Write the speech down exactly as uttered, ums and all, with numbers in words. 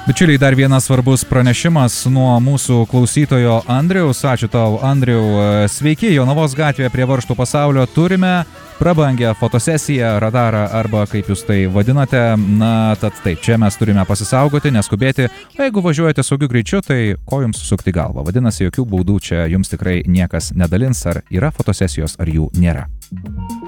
Bičiuliai, dar vienas svarbus pranešimas nuo mūsų klausytojo Andriaus. Ačiū tau, Andriau. Sveiki, Jonavos gatvėje prie Varžtų pasaulio turime prabangę fotosesiją, radarą arba kaip jūs tai vadinate. Na, tad taip, čia mes turime pasisaugoti, neskubėti. O jeigu važiuojate saugiu greičiu, tai ko jums sukti galvą? Vadinasi, jokių baudų čia jums tikrai niekas nedalins, ar yra fotosesijos, ar jų nėra.